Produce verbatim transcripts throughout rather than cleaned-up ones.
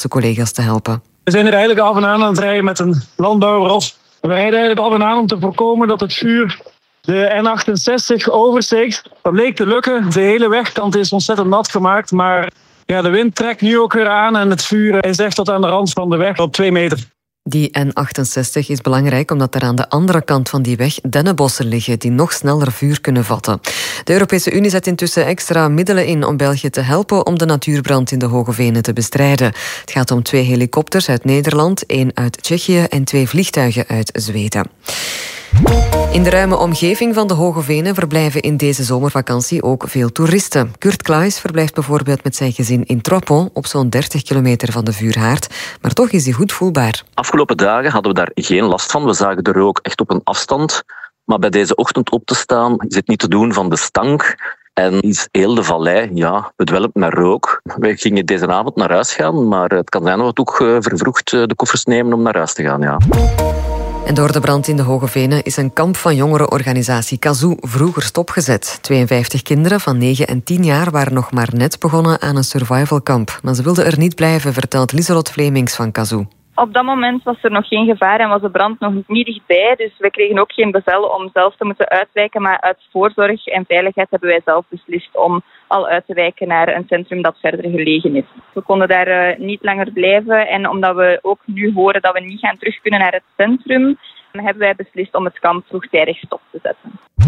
Nederlandse collega's te helpen. We zijn er eigenlijk af en aan aan het rijden met een landbouwros. We rijden eigenlijk af en aan om te voorkomen dat het vuur de N achtenzestig oversteekt. Dat bleek te lukken. De hele wegkant is ontzettend nat gemaakt, maar ja, de wind trekt nu ook weer aan en het vuur is echt tot aan de rand van de weg op twee meter. Die N achtenzestig is belangrijk omdat er aan de andere kant van die weg dennenbossen liggen die nog sneller vuur kunnen vatten. De Europese Unie zet intussen extra middelen in om België te helpen om de natuurbrand in de Hoge Venen te bestrijden. Het gaat om twee helikopters uit Nederland, één uit Tsjechië en twee vliegtuigen uit Zweden. In de ruime omgeving van de Hoge Venen verblijven in deze zomervakantie ook veel toeristen. Kurt Klaes verblijft bijvoorbeeld met zijn gezin in Tropon op zo'n dertig kilometer van de vuurhaard. Maar toch is die goed voelbaar. Afgelopen dagen hadden we daar geen last van. We zagen de rook echt op een afstand. Maar bij deze ochtend op te staan is het niet te doen van de stank. En is heel de vallei ja, bedwelmd met rook. Wij gingen deze avond naar huis gaan, maar het kan zijn dat we toch vervroegd de koffers nemen om naar huis te gaan. Ja. En door de brand in de Hoge Venen is een kamp van jongerenorganisatie Kazoo vroeger stopgezet. tweeënvijftig kinderen van negen en tien jaar waren nog maar net begonnen aan een survivalkamp. Maar ze wilden er niet blijven, vertelt Lieselot Vlemings van Kazoo. Op dat moment was er nog geen gevaar en was de brand nog niet dichtbij. Dus we kregen ook geen bevel om zelf te moeten uitwijken. Maar uit voorzorg en veiligheid hebben wij zelf beslist om al uit te wijken naar een centrum dat verder gelegen is. We konden daar uh, niet langer blijven. En omdat we ook nu horen dat we niet gaan terug kunnen naar het centrum, hebben wij beslist om het kamp vroegtijdig stop te zetten.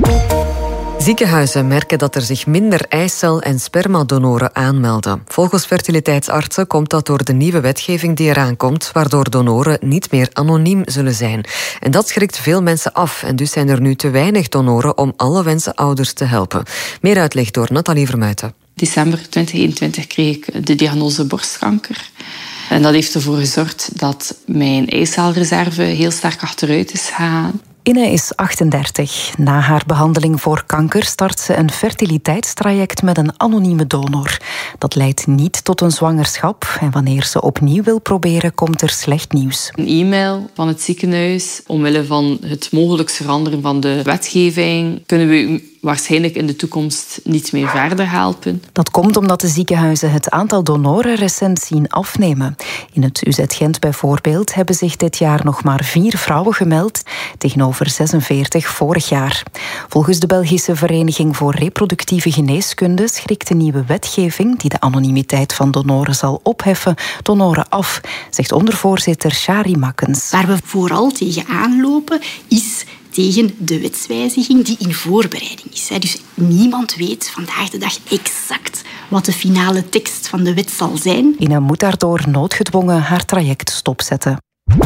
Ziekenhuizen merken dat er zich minder eicel- en spermadonoren aanmelden. Volgens fertiliteitsartsen komt dat door de nieuwe wetgeving die eraan komt, waardoor donoren niet meer anoniem zullen zijn. En dat schrikt veel mensen af en dus zijn er nu te weinig donoren om alle wensenouders te helpen. Meer uitleg door Nathalie Vermuijten. December twintig eenentwintig kreeg ik de diagnose borstkanker. En dat heeft ervoor gezorgd dat mijn eicelreserve heel sterk achteruit is gegaan. Inne is achtendertig. Na haar behandeling voor kanker start ze een fertiliteitstraject met een anonieme donor. Dat leidt niet tot een zwangerschap en wanneer ze opnieuw wil proberen, komt er slecht nieuws. Een e-mail van het ziekenhuis. Omwille van het mogelijk veranderen van de wetgeving kunnen we u waarschijnlijk in de toekomst niet meer verder helpen. Dat komt omdat de ziekenhuizen het aantal donoren recent zien afnemen. In het U Z Gent bijvoorbeeld hebben zich dit jaar nog maar vier vrouwen gemeld, tegenover zesenveertig vorig jaar. Volgens de Belgische Vereniging voor Reproductieve Geneeskunde schrikt de nieuwe wetgeving, die de anonimiteit van donoren zal opheffen, donoren af, zegt ondervoorzitter Shari Makkens. Waar we vooral tegenaan lopen is tegen de wetswijziging die in voorbereiding is. Dus niemand weet vandaag de dag exact wat de finale tekst van de wet zal zijn. Ina moet daardoor noodgedwongen haar traject stopzetten.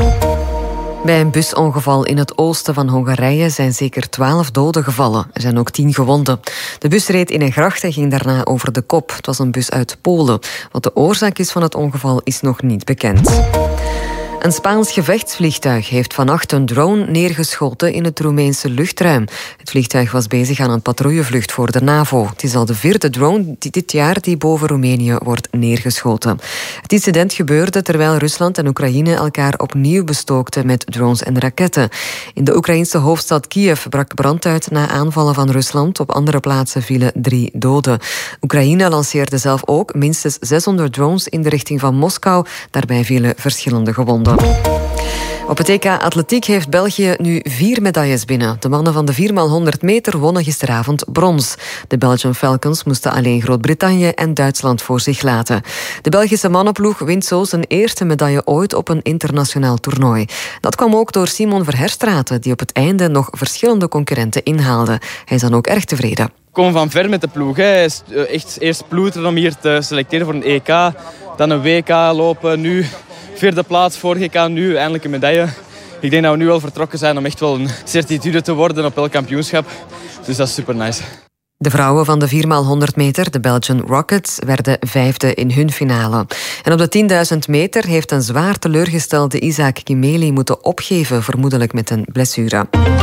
Bij een busongeval in het oosten van Hongarije zijn zeker twaalf doden gevallen. Er zijn ook tien gewonden. De bus reed in een gracht en ging daarna over de kop. Het was een bus uit Polen. Wat de oorzaak is van het ongeval is nog niet bekend. Een Spaans gevechtsvliegtuig heeft vannacht een drone neergeschoten in het Roemeense luchtruim. Het vliegtuig was bezig aan een patrouillevlucht voor de NAVO. Het is al de vierde drone dit jaar die boven Roemenië wordt neergeschoten. Het incident gebeurde terwijl Rusland en Oekraïne elkaar opnieuw bestookten met drones en raketten. In de Oekraïnse hoofdstad Kiev brak brand uit na aanvallen van Rusland. Op andere plaatsen vielen drie doden. Oekraïne lanceerde zelf ook minstens zeshonderd drones in de richting van Moskou. Daarbij vielen verschillende gewonden. Op het E K Atletiek heeft België nu vier medailles binnen. De mannen van de vier maal honderd meter wonnen gisteravond brons. De Belgian Falcons moesten alleen Groot-Brittannië en Duitsland voor zich laten. De Belgische mannenploeg wint zo zijn eerste medaille ooit op een internationaal toernooi. Dat kwam ook door Simon Verherstraten, die op het einde nog verschillende concurrenten inhaalde. Hij is dan ook erg tevreden. We komen van ver met de ploeg. Hè. Echt eerst ploeteren om hier te selecteren voor een E K. Dan een W K lopen. Nu vierde plaats, vorige K, nu eindelijk een medaille. Ik denk dat we nu wel vertrokken zijn om echt wel een certitude te worden op elk kampioenschap. Dus dat is super nice. De vrouwen van de vier maal honderd meter, de Belgian Rockets, werden vijfde in hun finale. En op de tienduizend meter heeft een zwaar teleurgestelde Isaac Kimeli moeten opgeven, vermoedelijk met een blessure.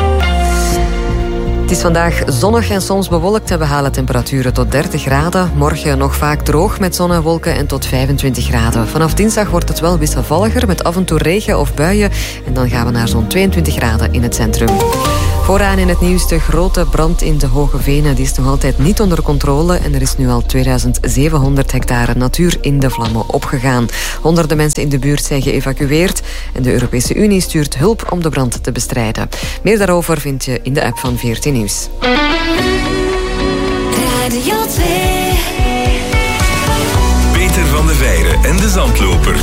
Het is vandaag zonnig en soms bewolkt en we halen temperaturen tot dertig graden. Morgen nog vaak droog met zon en wolken en tot vijfentwintig graden. Vanaf dinsdag wordt het wel wisselvalliger met af en toe regen of buien. En dan gaan we naar zo'n tweeëntwintig graden in het centrum. Vooraan in het nieuws de grote brand in de Hoge Venen. Die is nog altijd niet onder controle en er is nu al tweeduizend zevenhonderd hectare natuur in de vlammen opgegaan. Honderden mensen in de buurt zijn geëvacueerd en de Europese Unie stuurt hulp om de brand te bestrijden. Meer daarover vind je in de app van veertien Nieuws. Radio twee. Peter van de Veire en de Zandloper.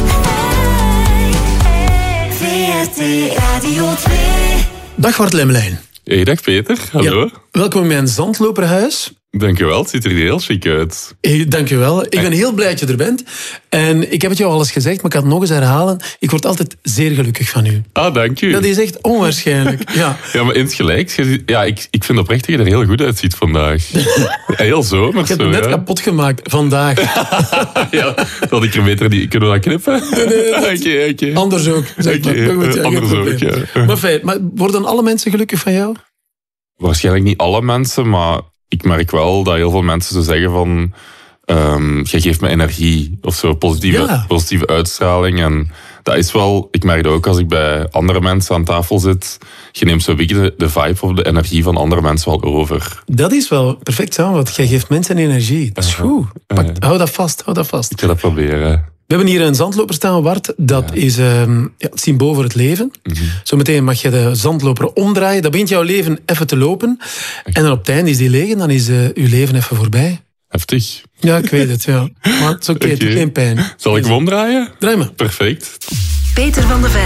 V R T Radio twee. Dag Bart Lemlijn. Hey, dag Peter, hallo. Ja, welkom in mijn Zandloperhuis. Dank je wel, het ziet er heel chic uit. Hey, dank je wel. Ik ben heel blij dat je er bent. En ik heb het jou al eens gezegd, maar ik kan het nog eens herhalen. Ik word altijd zeer gelukkig van u. Ah, dank u. Dat is echt onwaarschijnlijk. Ja, ja maar insgelijks. Ja, ik, ik vind oprecht dat je er heel goed uitziet vandaag. Heel zomers. Ik heb zo, het net ja. kapot gemaakt, vandaag. Ja, dat ik er beter niet... Kunnen we dat knippen? Nee, nee, Oké, okay, oké. Okay. Anders ook. Zeg okay, maar. Goed, ja, anders ook, ja. Maar fijn, maar worden alle mensen gelukkig van jou? Waarschijnlijk niet alle mensen, maar ik merk wel dat heel veel mensen zo zeggen van... Um, jij geeft me energie, of zo, positieve, ja. positieve uitstraling. En dat is wel... Ik merk dat ook als ik bij andere mensen aan tafel zit. Je neemt zo'n beetje de, de vibe of de energie van andere mensen wel over. Dat is wel perfect samenvat. Jij geeft mensen energie. Dat is goed. Pak, uh, hou dat vast, hou dat vast. Ik ga dat proberen. We hebben hier een zandloper staan, Bart. Dat ja. is um, ja, het symbool voor het leven. Mm-hmm. Zometeen mag je de zandloper omdraaien. Dan begint jouw leven even te lopen. Echt? En dan op het einde is die leeg en dan is uh, uw leven even voorbij. Heftig. Ja, ik weet het, ja. Maar het is oké, okay, okay. Het doet geen pijn. Zal ik hem omdraaien? Draai maar. Perfect. Peter van de Veire.